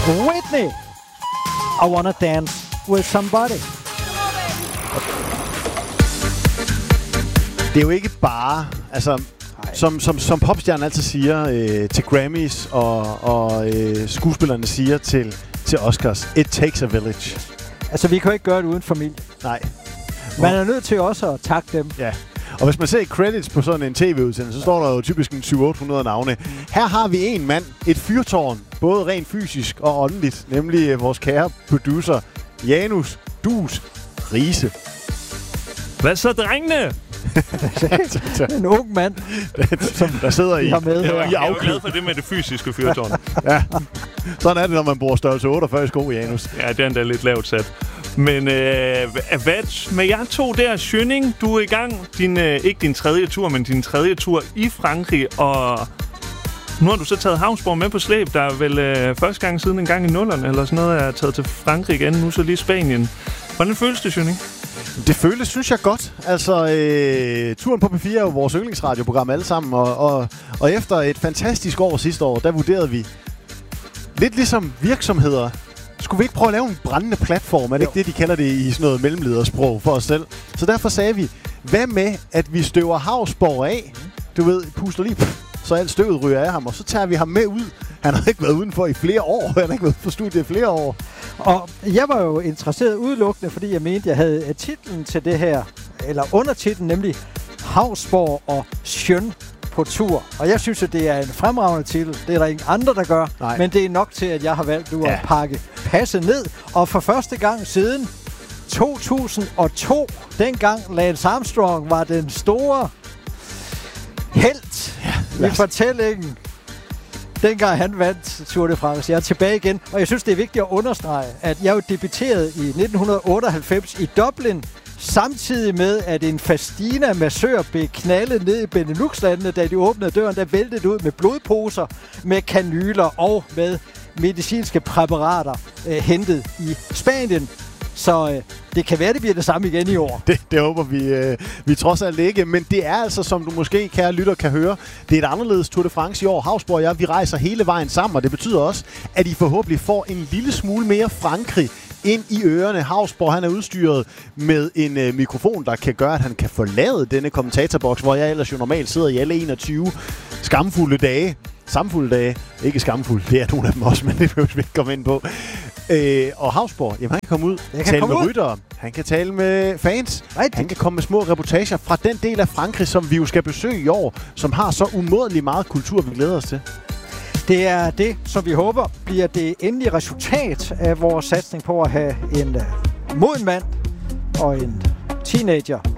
Whitney, I Wanna Dance With Somebody. Det er jo ikke bare, altså, som popstjernen altid siger til Grammys, og skuespillerne siger til Oscars, it takes a village. Altså, vi kan jo ikke gøre det uden familie. Nej. Man er nødt til også at takke dem. Ja. Og hvis man ser credits på sådan en tv-udsendelse, så står der jo typisk en 700-800 navne. Her har vi en mand, et fyrtårn, både rent fysisk og åndeligt, nemlig vores kære producer, Janus Dus Riise. Hvad så, drengene? En ung mand, som der sidder i med her. Jeg er jo glad for det med det fysiske fyrtårn. Ja, sådan er det, når man bruger størrelse 48 sko, Janus. Ja, det er endda lidt lavt sat. Men hvad med jer to der, Schønning, du er i gang. Ikke din tredje tur, men din tredje tur i Frankrig. Og nu har du så taget Havnsborg med på slæb. Der er vel første gang siden en gang i 0'erne, eller sådan noget, er taget til Frankrig igen. Nu så lige Spanien. Hvordan føles det, Schønning? Det føles, synes jeg, godt. Altså, Turen på P4 er jo vores yndlingsradioprogram alle sammen. Og efter et fantastisk år sidste år, der vurderede vi, lidt ligesom virksomheder, skulle vi ikke prøve at lave en brændende platform? Er det ikke det, de kalder det i sådan noget mellemledersprog for os selv? Så derfor sagde vi, hvad med, at vi støver Havnsborg af? Du ved, puster lige, så alt støvet ryger af ham, og så tager vi ham med ud. Han har ikke været udenfor i flere år. Han har ikke været på studiet i flere år. Og jeg var jo interesseret udelukkende, fordi jeg mente, jeg havde titlen til det her, eller undertitlen, nemlig Havnsborg og Schøn på tur. Og jeg synes, at det er en fremragende titel. Det er der ingen andre, der gør. Nej. Men det er nok til, at jeg har valgt nu at pakke passet ned. Og for første gang siden 2002, dengang Lance Armstrong var den store helt i fortællingen. Dengang han vandt Tour de France. Jeg er tilbage igen, og jeg synes, det er vigtigt at understrege, at jeg jo debuterede i 1998 i Dublin, samtidig med, at en Festina massør blev knaldet ned i Benelux-landene, da de åbnede døren, der væltede ud med blodposer, med kanyler og med medicinske præparater hentet i Spanien. Så det kan være, det bliver det samme igen i år. Det håber vi trods alt ikke. Men det er altså, som du måske, kære lytter, kan høre, det er et anderledes Tour de France i år. Havnsborg og jeg, vi rejser hele vejen sammen, og det betyder også, at I forhåbentlig får en lille smule mere Frankrig ind i ørerne. Havnsborg, han er udstyret med en mikrofon, der kan gøre, at han kan forlade denne kommentatorboks, hvor jeg ellers jo normalt sidder i alle 21 skamfulde dage. Samfulde dage. Ikke skamfulde, det er nogle af dem også, men det behøver vi ikke komme ind på. Og Havnsborg, jamen han kan komme ud, tale med ryttere, han kan tale med fans, han kan komme med små reportager fra den del af Frankrig, som vi jo skal besøge i år, som har så umådelig meget kultur, vi glæder os til. Det er det, som vi håber bliver det endelige resultat af vores satsning på at have en moden mand og en teenager